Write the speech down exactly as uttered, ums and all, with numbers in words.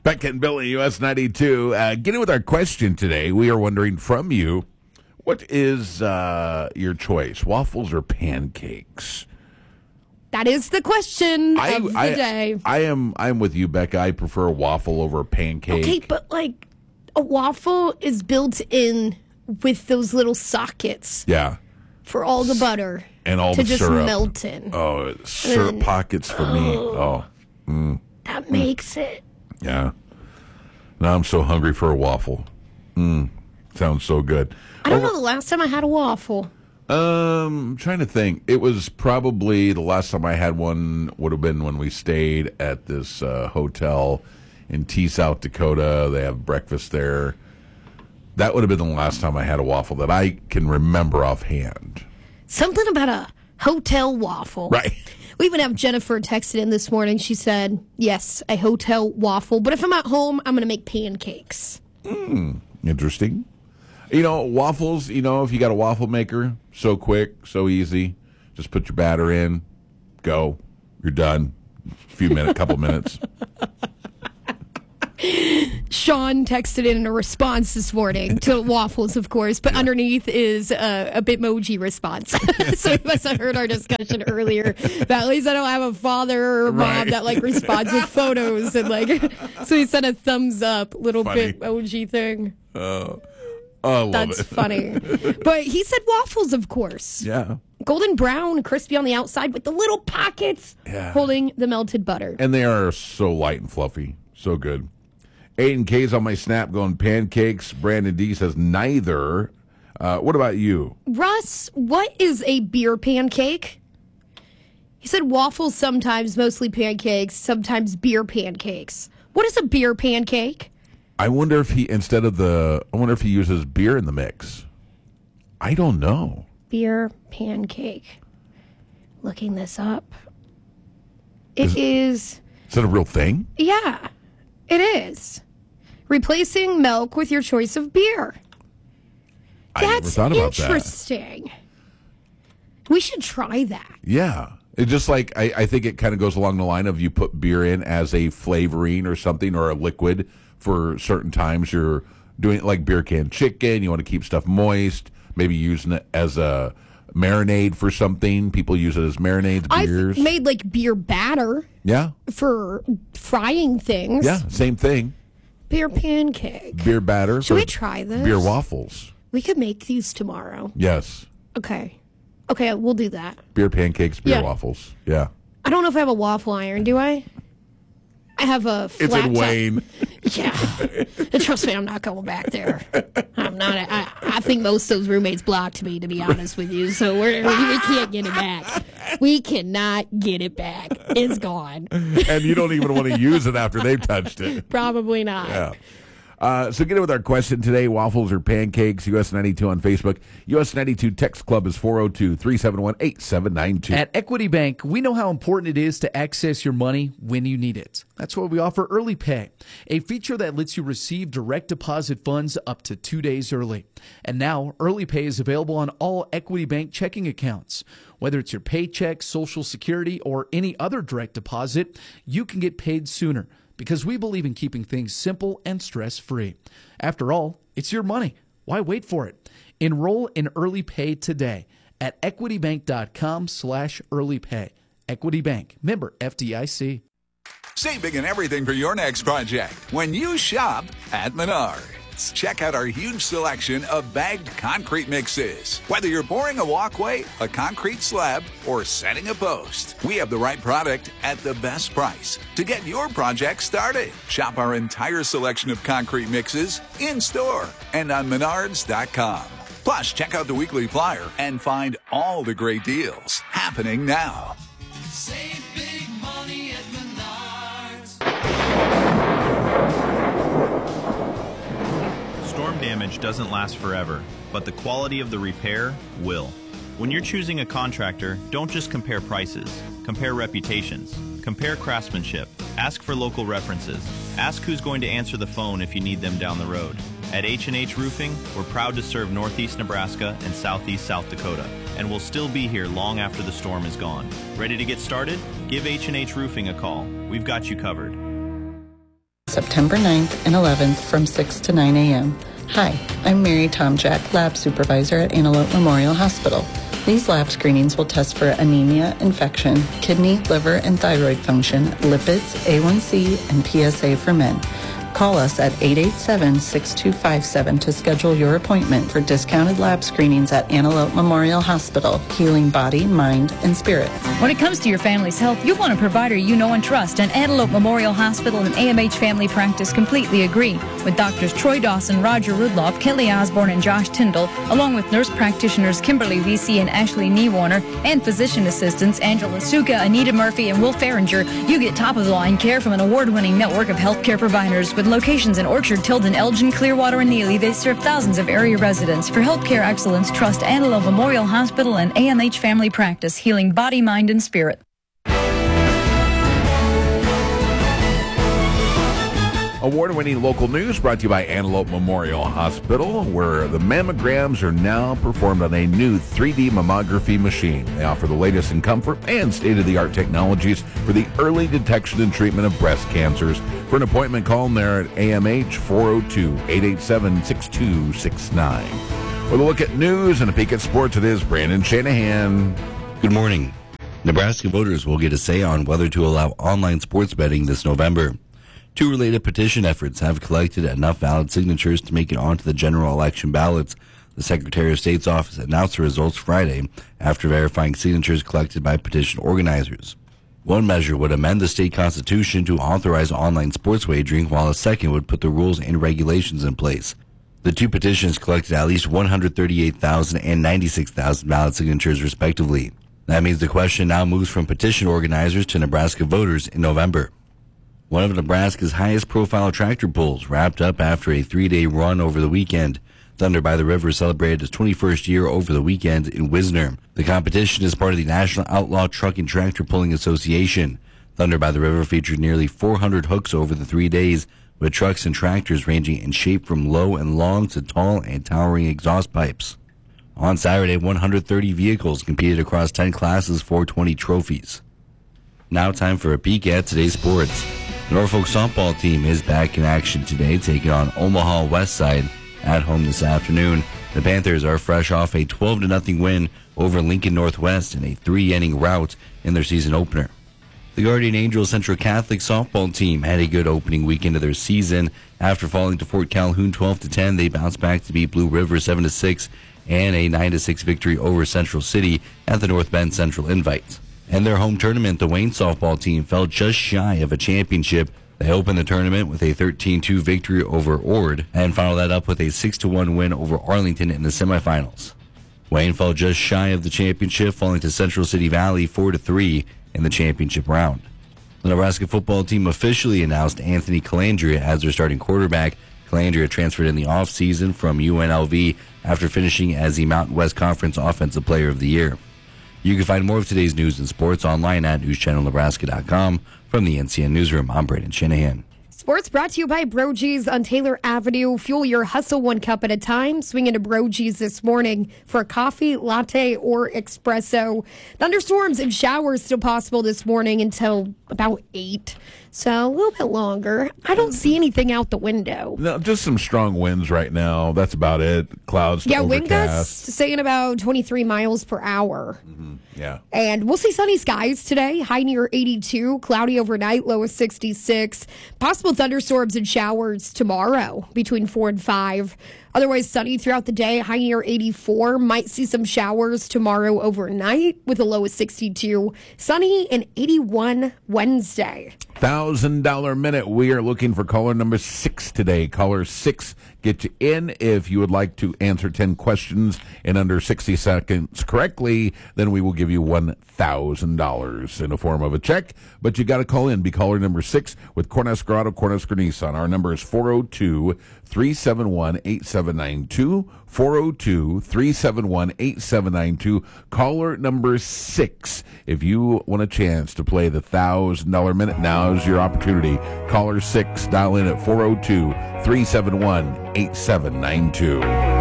Beck and Billy, U S ninety-two. Uh, getting with our question today, we are wondering from you, what is uh, your choice, waffles or pancakes? That is the question I, of the I, day. I am I'm with you, Becca. I prefer a waffle over a pancake. Okay, but like a waffle is built in with those little sockets Yeah. for all the butter And all to the just syrup. melt in. Oh, syrup then- pockets for me. Oh, That makes it. yeah. Now I'm so hungry for a waffle. Mm, sounds so good. I don't know the last time I had a waffle. Um, I'm trying to think. It was probably the last time I had one would have been when we stayed at this uh, hotel in T, South Dakota. They have breakfast there. That would have been the last time I had a waffle that I can remember offhand. Something about a hotel waffle. Right. We even have Jennifer texted in this morning. She said, yes, a hotel waffle. But if I'm at home, I'm going to make pancakes. Interesting. You know, waffles, you know, if you got a waffle maker, so quick, so easy. Just put your batter in, go. You're done. A few minutes, couple minutes. Sean texted in a response this morning to waffles, of course, but underneath is a, a Bitmoji response. So he must have heard our discussion earlier that at least I don't have a father or mom Right. that like responds with photos and like. So he sent a thumbs up little Funny. Bitmoji thing. Oh, I love That's it. funny. But he said waffles, of course. Yeah. Golden brown, crispy on the outside with the little pockets Yeah. holding the melted butter. And they are so light and fluffy. So good. Aiden K's on my snap going pancakes. Brandon D says neither. Uh, what about you? Russ, what is a beer pancake? He said waffles sometimes, mostly pancakes, sometimes beer pancakes. What is a beer pancake? I wonder if he, instead of the, I wonder if he uses beer in the mix. I don't know. Beer pancake. Looking this up. It Is- is, Is that a real thing? yeah, it is. Replacing milk with your choice of beer. I never That's thought about that. interesting. We should try that. Yeah. It just like, I, I think it kind of goes along the line of you put beer in as a flavoring or something or a liquid for certain times. You're doing it like beer can chicken. You want to keep stuff moist. Maybe using it as a marinade for something. People use it as marinades, beers. I've made like beer batter yeah. for frying things. Yeah. Same thing. Beer pancake. Beer batter. Should for we try this? Beer waffles. We could make these tomorrow. Yes. Okay. Okay, we'll do that. Beer pancakes, beer Yeah. waffles. Yeah. I don't know if I have a waffle iron, do I? I have a flat It's in top. Wayne. Yeah. And trust me, I'm not going back there. I'm not. I, I think most of those roommates blocked me, to be honest with you. So we're, we, we can't get it back. We cannot get it back. It's gone. And you don't even want to use it after they've touched it. Probably not. Yeah. Uh, so get in with our question today, waffles or pancakes, U S ninety-two on Facebook. U S ninety-two text club is four oh two, three seven one, eight seven nine two. At Equity Bank, we know how important it is to access your money when you need it. That's why we offer Early Pay, a feature that lets you receive direct deposit funds up to two days early. And now, Early Pay is available on all Equity Bank checking accounts. Whether it's your paycheck, Social Security, or any other direct deposit, you can get paid sooner, because we believe in keeping things simple and stress-free. After all, it's your money. Why wait for it? Enroll in Early Pay today at equitybank.com slash early pay. Equity Bank, member F D I C. Save big in everything for your next project when you shop at Menards. Check out our huge selection of bagged concrete mixes. Whether you're pouring a walkway, a concrete slab, or setting a post, we have the right product at the best price to get your project started. Shop our entire selection of concrete mixes in-store and on menards dot com. Plus, check out the weekly flyer and find all the great deals happening now. Save big money at Menards. Storm damage doesn't last forever, but the quality of the repair will. When you're choosing a contractor, don't just compare prices. Compare reputations. Compare craftsmanship. Ask for local references. Ask who's going to answer the phone if you need them down the road. At H and H Roofing, we're proud to serve Northeast Nebraska and Southeast South Dakota, and we'll still be here long after the storm is gone. Ready to get started? Give H and H Roofing a call. We've got you covered. September ninth and eleventh from six to nine a.m. Hi, I'm Mary Tomjack, Lab Supervisor at Antelope Memorial Hospital. These lab screenings will test for anemia, infection, kidney, liver, and thyroid function, lipids, A one C, and P S A for men. Call us at eight eight seven, six two five seven to schedule your appointment for discounted lab screenings at Antelope Memorial Hospital, healing body, mind, and spirit. When it comes to your family's health, you want a provider you know and trust, and Antelope Memorial Hospital and A M H Family Practice completely agree. With doctors Troy Dawson, Roger Rudloff, Kelly Osborne, and Josh Tyndall, along with nurse practitioners Kimberly Vesey and Ashley Niewarner, and physician assistants Angela Suka, Anita Murphy, and Will Farringer, you get top-of-the-line care from an award-winning network of healthcare providers. With locations in Orchard, Tilden, Elgin, Clearwater, and Neely, they serve thousands of area residents. For healthcare excellence, trust Antelope Memorial Hospital and A M H Family Practice, healing body, mind, and spirit. Award-winning local news brought to you by Antelope Memorial Hospital, where the mammograms are now performed on a new three D mammography machine. They offer the latest in comfort and state-of-the-art technologies for the early detection and treatment of breast cancers. For an appointment, call them there at A M H four oh two, eight eight seven, six two six nine. With a look at news and a peek at sports, it is Brandon Shanahan. Good morning. Nebraska voters will get a say on whether to allow online sports betting this November. Two related petition efforts have collected enough valid signatures to make it onto the general election ballots. The Secretary of State's office announced the results Friday after verifying signatures collected by petition organizers. One measure would amend the state constitution to authorize online sports wagering, while a second would put the rules and regulations in place. The two petitions collected at least one hundred thirty-eight thousand and ninety-six thousand valid signatures, respectively. That means the question now moves from petition organizers to Nebraska voters in November. One of Nebraska's highest-profile tractor pulls wrapped up after a three-day run over the weekend. Thunder by the River celebrated its twenty-first year over the weekend in Wisner. The competition is part of the National Outlaw Truck and Tractor Pulling Association. Thunder by the River featured nearly four hundred hooks over the three days, with trucks and tractors ranging in shape from low and long to tall and towering exhaust pipes. On Saturday, one hundred thirty vehicles competed across ten classes for twenty trophies. Now time for a peek at today's sports. The Norfolk softball team is back in action today, taking on Omaha Westside at home this afternoon. The Panthers are fresh off a twelve to nothing win over Lincoln Northwest in a three-inning rout in their season opener. The Guardian Angels Central Catholic softball team had a good opening weekend of their season. After falling to Fort Calhoun twelve to ten, they bounced back to beat Blue River seven to six and a nine to six victory over Central City at the North Bend Central Invite. In their home tournament, the Wayne softball team fell just shy of a championship. They opened the tournament with a thirteen two victory over Ord and followed that up with a six to one win over Arlington in the semifinals. Wayne fell just shy of the championship, falling to Central City Valley four to three in the championship round. The Nebraska football team officially announced Anthony Calandria as their starting quarterback. Calandria transferred in the offseason from U N L V after finishing as the Mountain West Conference Offensive Player of the Year. You can find more of today's news and sports online at news channel nebraska dot com. From the N C N Newsroom, I'm Brandon Shanahan. Sports brought to you by Brogy's on Taylor Avenue. Fuel your hustle one cup at a time. Swing into Brogy's this morning for a coffee, latte, or espresso. Thunderstorms and showers still possible this morning until about eight. So a little bit longer. I don't see anything out the window. No, just some strong winds right now. That's about it. Clouds to yeah, overcast. wind gusts saying about twenty-three miles per hour. Mm-hmm. Yeah. And we'll see sunny skies today. High near eighty-two. Cloudy overnight. Low of sixty-six. Possible thunderstorms and showers tomorrow between four and five. Otherwise, sunny throughout the day. High near eighty-four. Might see some showers tomorrow overnight with a low of sixty-two. Sunny and eighty-one Wednesday. one thousand dollars minute. We are looking for caller number six today. Caller six, get you in. If you would like to answer ten questions in under sixty seconds correctly, then we will give you one thousand dollars in the form of a check. But you got to call in. Be caller number six with Cornhusker Auto, Cornhusker Nissan. Our number is four oh two, three seven one, eight seven nine two. four oh two, three seven one, eight seven nine two. Caller number six. If you want a chance to play the one thousand dollars minute, now is your opportunity. Caller six, dial in at four oh two, three seven one, eight seven nine two.